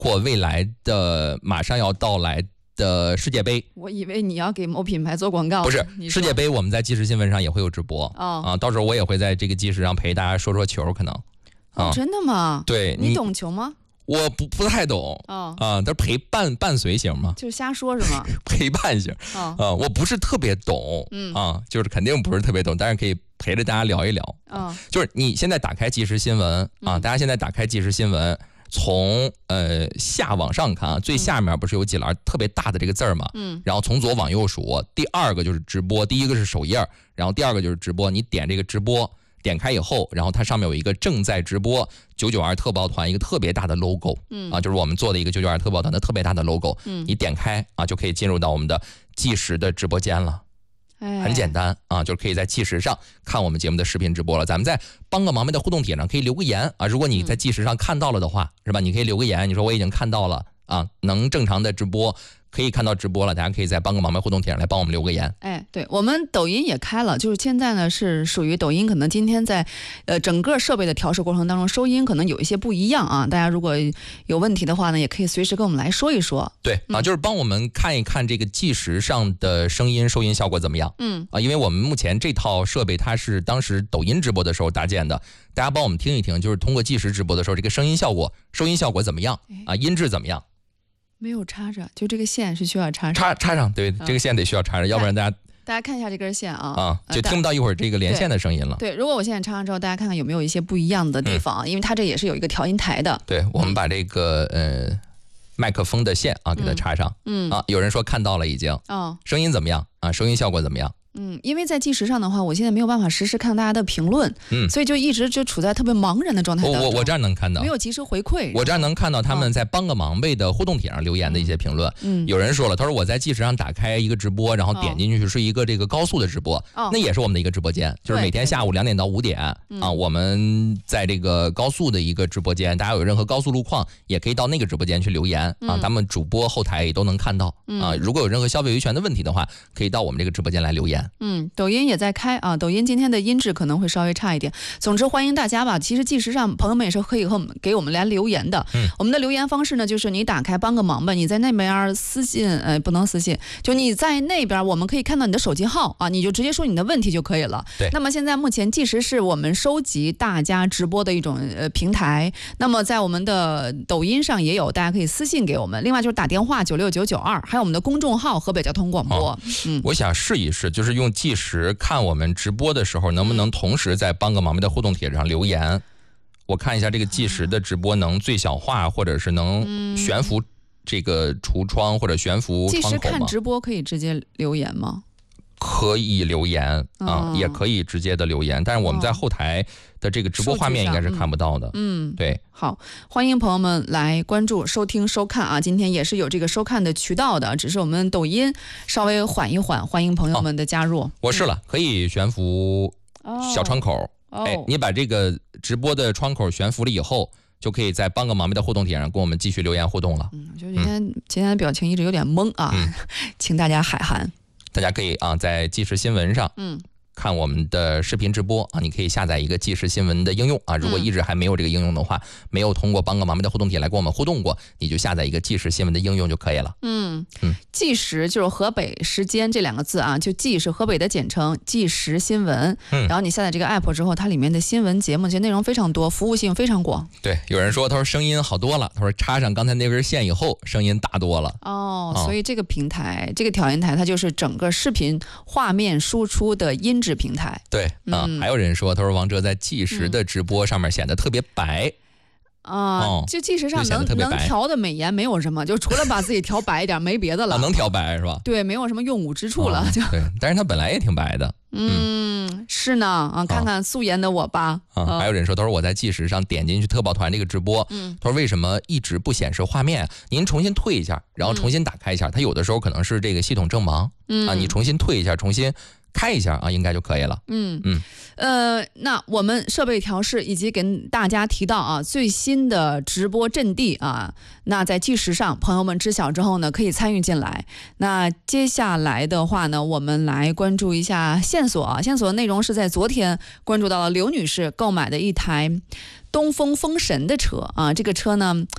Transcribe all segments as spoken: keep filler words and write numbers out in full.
括未来的马上要到来的世界杯。 我以为你要给某品牌做广告。 不是，世界杯我们在即时新闻上也会有直播、 哦、 啊，到时候我也会在这个即时上陪大家说说球，可能。 哦， 啊、 真的吗？ 对， 你懂球吗？ 我不不太懂、 哦、 啊，但是陪伴伴随型嘛， 就是瞎说是吗？ 陪伴型、哦、啊，我不是特别懂，嗯啊，就是肯定不是特别懂，但是可以陪着大家聊一聊。 哦、 就是你现在打开即时新闻啊， 嗯、 大家现在打开即时新闻，从呃下往上看啊，最下面不是有几栏特别大的这个字儿嘛？嗯，然后从左往右数，第二个就是直播，第一个是首页，然后第二个就是直播，你点这个直播。点开以后，然后它上面有一个正在直播九九二特报团一个特别大的 logo， 嗯啊，就是我们做的一个九九二特报团的特别大的 logo， 嗯，你点开啊就可以进入到我们的即时的直播间了，哎，很简单啊，就是可以在即时上看我们节目的视频直播了。咱们在帮个忙妹的互动帖上可以留个言啊，如果你在即时上看到了的话，是吧？你可以留个言，你说我已经看到了啊，能正常的直播。可以看到直播了，大家可以在帮个忙妹互动帖上来帮我们留个言。 哎，对，我们抖音也开了，就是现在呢是属于抖音，可能今天在呃整个设备的调试过程当中，收音可能有一些不一样啊。大家如果有问题的话呢，也可以随时跟我们来说一说。 对、嗯、啊，就是帮我们看一看这个即时上的声音收音效果怎么样。嗯啊，因为我们目前这套设备它是当时抖音直播的时候搭建的，大家帮我们听一听，就是通过即时直播的时候，这个声音效果、收音效果怎么样啊？音质怎么样？ 没有插着，就这个线是需要插上。 插插上，对、嗯，这个线得需要插上，要不然大家大家看一下这根线啊啊，就听不到一会儿这个连线的声音了。 对，对如果我现在插上之后，大家看看有没有一些不一样的地方，嗯、因为它这也是有一个调音台的。 对，我们把这个呃麦克风的线啊给它插上。嗯啊，有人说看到了已经。哦，声音怎么样啊？收音效果怎么样？ 嗯，因为在即时上的话，我现在没有办法实时看大家的评论，嗯，所以就一直就处在特别茫然的状态当中。 我我我这样能看到， 没有及时回馈。 我这样能看到他们在帮个忙呗的互动帖上留言的一些评论。嗯，有人说了，他说我在即时上打开一个直播，然后点进去是一个这个高速的直播，哦、那也是我们的一个直播间，就是每天下午两点到五点啊，我们在这个高速的一个直播间，大家有任何高速路况也可以到那个直播间去留言、嗯、啊，他们主播后台也都能看到、嗯、啊。如果有任何消费维权的问题的话，可以到我们这个直播间来留言。 嗯，抖音也在开啊，抖音今天的音质可能会稍微差一点。总之欢迎大家吧，其实即时上朋友们也是可以和我们给我们来留言的。嗯，我们的留言方式呢，就是你打开帮个忙吧，你在那边私信，呃，不能私信，就你在那边我们可以看到你的手机号啊，你就直接说你的问题就可以了。 对。 那么现在目前即时是我们收集大家直播的一种呃平台，那么在我们的抖音上也有，大家可以私信给我们。另外就是打电话九六九九二，还有我们的公众号河北交通广播。哦、 嗯，我想试一试，就是用即时看我们直播的时候，能不能同时在帮个忙的互动帖上留言、嗯？我看一下这个即时的直播能最小化，或者是能悬浮这个橱窗或者悬浮窗口吗？ 即时看直播可以直接留言吗？ 可以留言啊、哦，也可以直接的留言，但是我们在后台的这个直播画面应该是看不到的。嗯，对。 好，欢迎朋友们来关注、收听、收看啊！今天也是有这个收看的渠道的，只是我们抖音稍微缓一缓，欢迎朋友们的加入。哦、 我试了，可以悬浮小窗口。哦、哎，你把这个直播的窗口悬浮了以后，就可以在帮个忙妹的互动帖上跟我们继续留言互动了。 嗯，我觉得今天、嗯、今天的表情一直有点懵啊，嗯、请大家海涵。 大家可以啊，在即时新闻上，嗯，看我们的视频直播啊，你可以下载一个即时新闻的应用啊。如果一直还没有这个应用的话，嗯、没有通过帮个忙妹的互动帖来跟我们互动过，你就下载一个即时新闻的应用就可以了。 嗯嗯，即时就是河北时间这两个字啊，就即是河北的简称，即时新闻。嗯，然后你下载这个 app 之后，它里面的新闻节目其实内容非常多，服务性非常广。 对，有人说他说声音好多了，他说插上刚才那根线以后，声音大多了。 哦，哦所以这个平台，这个调音台，它就是整个视频画面输出的音质平台。 对啊、嗯，还有人说，他说王哲在即时的直播上面显得特别白。 啊、呃哦，就即时上能能调的美颜没有什么，就除了把自己调白一点，没别的了。 啊、能调白是吧？ 对，没有什么用武之处了。哦、就对，但是他本来也挺白的。 嗯，嗯是呢啊，看看素颜的我吧。 啊， 啊还有人说，他说我在即时上点进去特报团这个直播，嗯，他说为什么一直不显示画面？您重新退一下，然后重新打开一下。他、嗯、有的时候可能是这个系统正忙，嗯啊，你重新退一下，重新开一下啊，应该就可以了。 嗯嗯，呃，那我们设备调试以及跟大家提到啊，最新的直播阵地啊，那在即时上，朋友们知晓之后呢，可以参与进来。那接下来的话呢，我们来关注一下线索啊，线索的内容是在昨天关注到了刘女士购买的一台东风风神的车啊，这个车呢。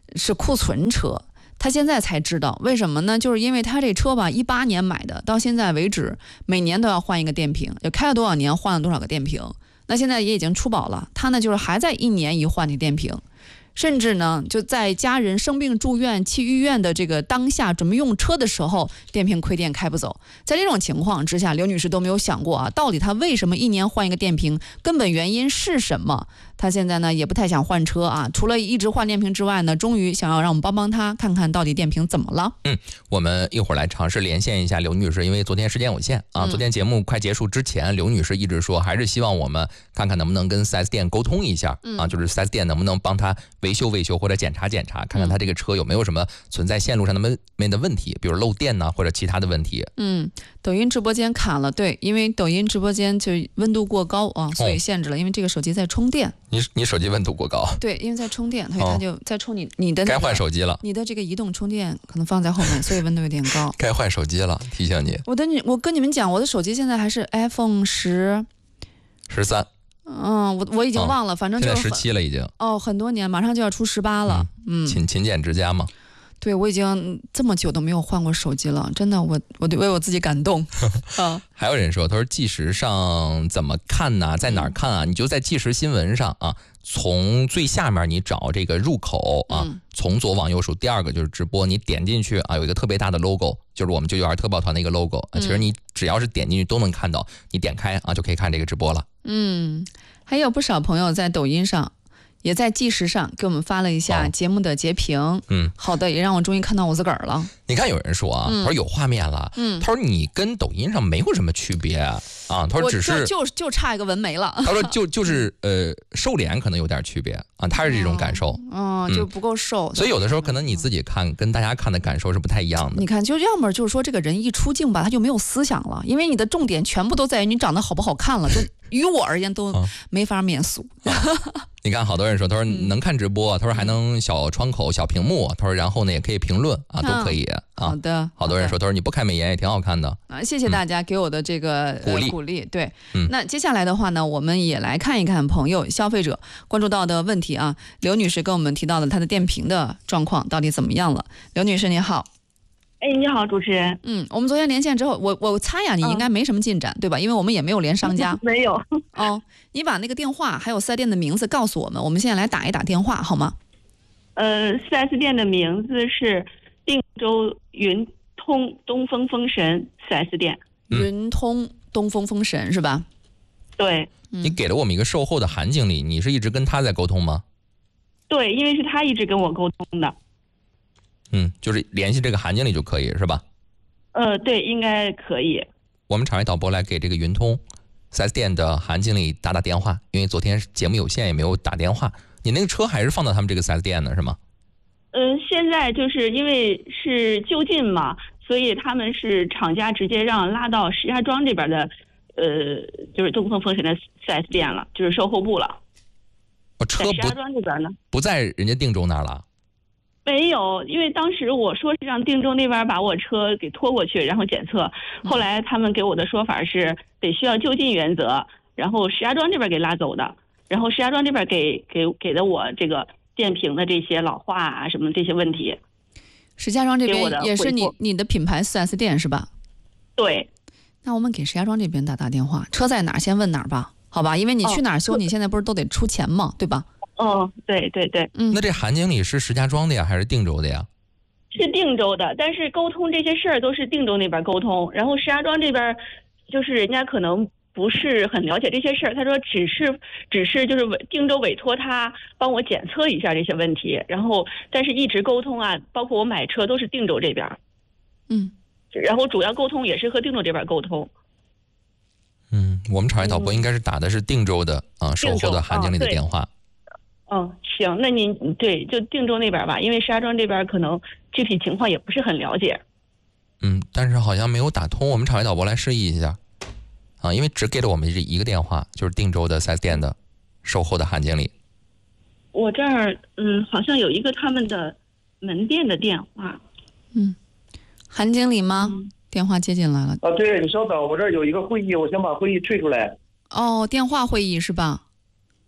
是库存车。他现在才知道为什么呢？就是因为他这车吧，一八年买的，到现在为止每年都要换一个电瓶，就开了多少年换了多少个电瓶。那现在也已经出保了，他呢就是还在一年一换的电瓶。甚至呢，就在家人生病住院去医院的这个当下，准备用车的时候，电瓶亏电开不走。在这种情况之下，刘女士都没有想过啊，到底她为什么一年换一个电瓶，根本原因是什么？她现在呢也不太想换车啊，除了一直换电瓶之外呢，终于想要让我们帮帮她，看看到底电瓶怎么了。 嗯，我们一会儿来尝试连线一下刘女士，因为昨天时间有限啊，嗯、昨天节目快结束之前，刘女士一直说还是希望我们看看能不能跟 四 S 店沟通一下、嗯、啊，就是 四 S 店能不能帮她维修维修或者检查检查，看看他这个车有没有什么存在线路上的面的问题，比如漏电呢，或者其他的问题。 嗯，抖音直播间卡了，对，因为抖音直播间就温度过高啊，所以限制了。哦、因为这个手机在充电。 你你手机温度过高？ 对，因为在充电，所以它就在充你你的、那个。该换手机了。 你的这个移动充电可能放在后面，所以温度有点高。 该换手机了，提醒你。 我的你，我跟你们讲，我的手机现在还是 iPhone 十、 十三。 嗯，我我已经忘了，哦、反正就是现在十七了已经。 哦，很多年，马上就要出十八了。嗯， 勤勤俭持家嘛。 对，我已经这么久都没有换过手机了，真的，我我为我自己感动。啊， 还有人说，他说计时上怎么看呢？在哪儿看啊？嗯、你就在计时新闻上啊，从最下面你找这个入口啊，嗯、从左往右数，第二个就是直播，你点进去啊，有一个特别大的 logo， 就是我们九九二特报团的一个 logo、啊。其实你只要是点进去都能看到，你点开啊就可以看这个直播了。 嗯，还有不少朋友在抖音上。也在计时上给我们发了一下节目的截屏，哦、嗯，好的，也让我终于看到我自个儿了。 你看有人说啊，嗯、他说有画面了，嗯，他说你跟抖音上没有什么区别啊，他说只是就就就差一个纹眉了。 他说就就是呃瘦脸可能有点区别啊，他是这种感受， 哦，嗯、就不够瘦， 所以有的时候可能你自己看跟大家看的感受是不太一样的。 你看，就要么就是说这个人一出镜吧，他就没有思想了，因为你的重点全部都在于你长得好不好看了，就于我而言都没法免俗。啊你看，好多人说，他说能看直播，他说还能小窗口、小屏幕，他说然后呢也可以评论啊，都可以啊。 好的， 好多人说，他说你不开美颜也挺好看的啊。谢谢大家给我的这个、 嗯、鼓励、 呃、鼓励。对，嗯，那接下来的话呢，我们也来看一看朋友、消费者关注到的问题啊。刘女士跟我们提到的她的电瓶的状况到底怎么样了？刘女士你好。 哎，你好，主持人。 嗯，我们昨天连线之后，我我猜呀，你应该没什么进展，嗯、对吧？因为我们也没有连商家。 没有。 哦，你把那个电话还有四 S 店的名字告诉我们，我们现在来打一打电话，好吗？ 呃，四 S 店的名字是定州云通东风风神四 S 店。 嗯、云通东风风神是吧？ 对。 你给了我们一个售后的韩经理，你是一直跟他在沟通吗？ 对，因为是他一直跟我沟通的。 嗯，就是联系这个韩经理就可以是吧？ 呃，对，应该可以。 我们场外导播来给这个云通四 S 店的韩经理打打电话，因为昨天节目有限也没有打电话。你那个车还是放到他们这个四 S 店呢是吗？ 嗯、呃，现在就是因为是就近嘛，所以他们是厂家直接让拉到石家庄这边的，呃，就是东风风神的四 S 店了，就是售后部了。 我车不在石家庄这边呢， 不在人家定州那儿了。 没有，因为当时我说是让定州那边把我车给拖过去，然后检测。后来他们给我的说法是得需要就近原则，然后石家庄这边给拉走的，然后石家庄这边给给给的我这个电瓶的这些老化啊什么这些问题。 石家庄这边也是你你的品牌 四 S 店是吧？ 对。 那我们给石家庄这边打打电话，车在哪儿先问哪儿吧，好吧？因为你去哪儿修，哦、你现在不是都得出钱吗？对吧？ 哦，对对对， 嗯， 那这韩经理是石家庄的呀，还是定州的呀？ 是定州的，但是沟通这些事儿都是定州那边沟通，然后石家庄这边就是人家可能不是很了解这些事儿，他说只是只是就是委定州委托他帮我检测一下这些问题，然后但是一直沟通啊，包括我买车都是定州这边， 嗯， 然后主要沟通也是和定州这边沟通。 嗯，我们场外导播应该是打的是定州的、嗯、啊售后的韩经理的电话。 嗯，行，那您对就定州那边吧，因为石家庄这边可能具体情况也不是很了解。 嗯，但是好像没有打通，我们场外导播来示意一下啊，因为只给了我们这一个电话，就是定州的四 S 店的售后的韩经理。 我这儿嗯，好像有一个他们的门店的电话。 嗯，韩经理吗？嗯、电话接进来了。 啊，对，你稍等，我这儿有一个会议，我先把会议退出来。 哦，电话会议是吧？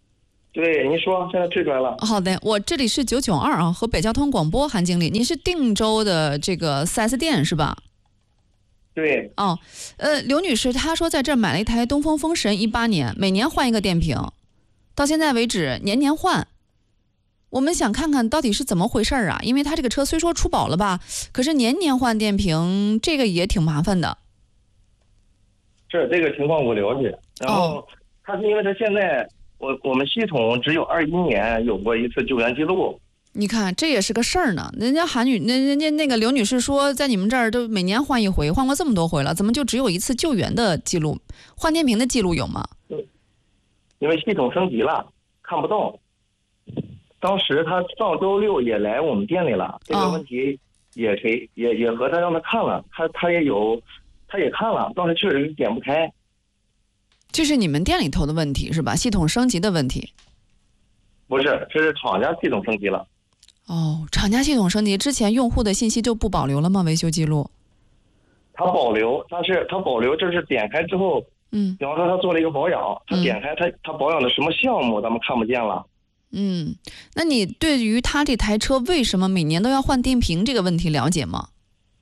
对，您说，现在退出来了。 好的，我这里是九九二啊，河北交通广播韩经理，您是定州的这个 四 S 店是吧？ 对。 哦，呃，刘女士她说在这儿买了一台东风风神一八年，每年换一个电瓶，到现在为止年年换。我们想看看到底是怎么回事啊？因为她这个车虽说出保了吧，可是年年换电瓶，这个也挺麻烦的。 是这个情况我了解，然后他是因为他现在我我们系统只有二一年有过一次救援记录。 你看这也是个事儿呢。人家韩女，那人家那个刘女士说，在你们这儿都每年换一回，换过这么多回了，怎么就只有一次救援的记录？换电瓶的记录有吗？ 因为系统升级了，看不到。当时他上周六也来我们店里了，这个问题也给、哦、也也和他让他看了，他他也有。他也看了，当时确实是点不开。 这是你们店里头的问题是吧？系统升级的问题？ 不是，这是厂家系统升级了。 哦，厂家系统升级之前，用户的信息就不保留了吗？维修记录？ 他保留，他是他保留，这是点开之后， 嗯， 比方说他做了一个保养，他点开他、嗯、他保养的什么项目，咱们看不见了。 嗯，那你对于他这台车为什么每年都要换电瓶这个问题了解吗？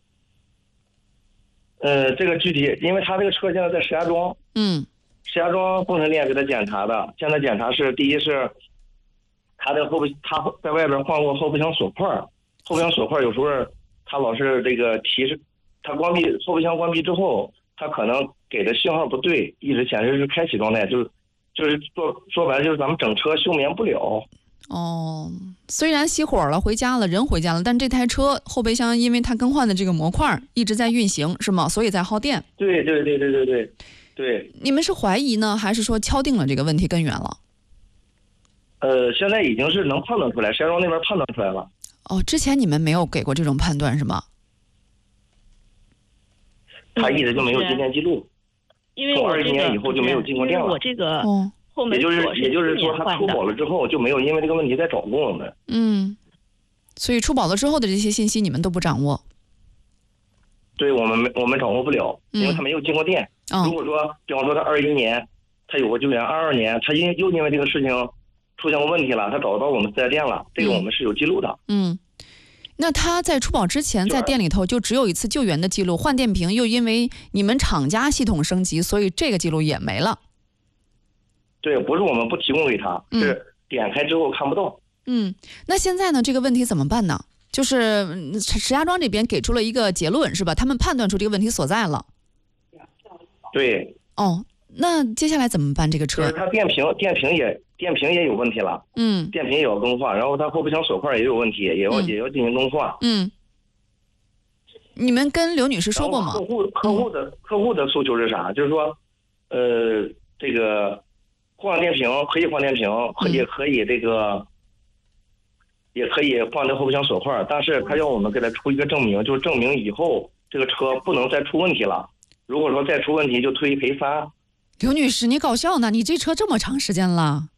呃，这个具体，因为他这个车现在在石家庄， 嗯， 石家庄工程店给他检查的，现在检查是第一是，他的后备他在外边换过后备箱锁块，后备箱锁块有时候他老是这个提示，他关闭后备箱关闭之后，他可能给的信号不对，一直显示是开启状态，就是就是说说白了就是咱们整车休眠不了。 哦，虽然熄火了，回家了，人回家了，但这台车后备箱因为它更换的这个模块一直在运行，是吗？所以在耗电。 对对对对对对对。 你们是怀疑呢，还是说敲定了这个问题根源了？ 呃，现在已经是能判断出来，石家庄那边判断出来了。 哦，之前你们没有给过这种判断是吗？ 他一直就没有进店记录， 因为我二一年以后就没有进过店了。 我这个。 哦。 也就是也就是说，他出保了之后就没有因为这个问题再找过我们。 嗯，所以出保了之后的这些信息你们都不掌握。 对，我们没我们掌握不了，因为他没有进过店。 嗯、 如果说，比方说他二一年他有过救援，二二年他因又因为这个事情出现过问题了，他找到我们四 S 店了，这个我们是有记录的。 嗯，那他在出保之前，在店里头就只有一次救援的记录，换电瓶又因为你们厂家系统升级，所以这个记录也没了。 对，不是我们不提供给他，是点开之后看不到。 嗯，那现在呢？这个问题怎么办呢？就是石家庄这边给出了一个结论，是吧？他们判断出这个问题所在了。 对。 哦，那接下来怎么办？这个车？ 他电瓶电瓶也电瓶也有问题了。 嗯。 电瓶也要更换，然后他后备箱锁块也有问题，也要、嗯、也要进行更换。 嗯。你们跟刘女士说过吗？ 客户客户的、嗯、客户的诉求是啥？就是说，呃，这个。换电瓶可以换电瓶， 嗯、 也可以这个，也可以换这后备箱锁块，但是他要我们给他出一个证明，就是证明以后这个车不能再出问题了。如果说再出问题，就退一赔三。 刘女士，你搞笑呢？你这车这么长时间了？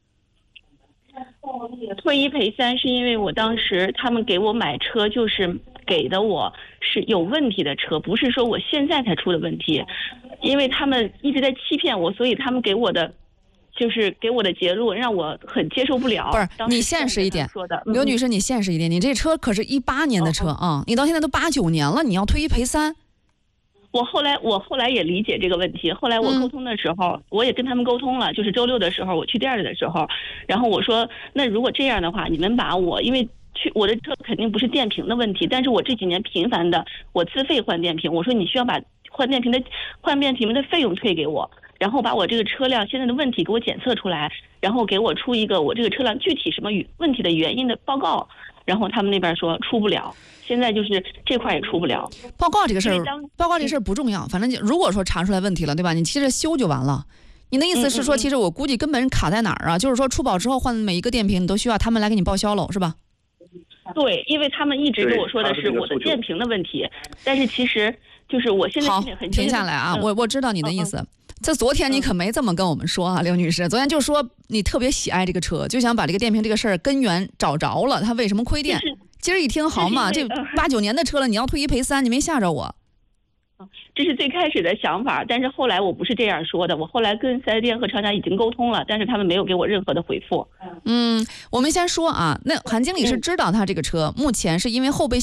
退一赔三是因为我当时他们给我买车就是给的我是有问题的车，不是说我现在才出的问题，因为他们一直在欺骗我，所以他们给我的。就是给我的结论让我很接受不了。 不是你现实一点，刘女士，你现实一点，你这车可是一八年的车啊、嗯，你到现在都八九年了，你要退一赔三。 我后来我后来也理解这个问题，后来我沟通的时候，嗯、我也跟他们沟通了，就是周六的时候我去店里的时候，然后我说，那如果这样的话，你们把我因为去我的车肯定不是电瓶的问题，但是我这几年频繁的我自费换电瓶，我说你需要把换电瓶的换电瓶的费用退给我。然后把我这个车辆现在的问题给我检测出来，然后给我出一个我这个车辆具体什么问题的原因的报告，然后他们那边说出不了，现在就是这块也出不了。 报告这个事儿，报告这个事儿不重要，反正如果说查出来问题了，对吧？你接着修就完了。你的意思是说，其实我估计根本卡在哪儿啊？就是说出保之后换每一个电瓶，你都需要他们来给你报销了，是吧？ 对，因为他们一直跟我说的是我的电瓶的问题，但是其实就是我现在心里很停下来啊，嗯、我我知道你的意思。嗯这昨天你可没这么跟我们说啊，刘女士。昨天就说你特别喜爱这个车，就想把这个电瓶这个事儿根源找着了，它为什么亏电？今儿一听好嘛，这八九年的车了，你要退一赔三，你没吓着我。 这是最开始的想法，但是后来我不是这样说的，我后来跟四 S 店和厂家已经沟通了，但是他们没有给我任何的回复。 嗯，我们先说啊，那韩经理是知道他这个车、嗯、目前是因为后备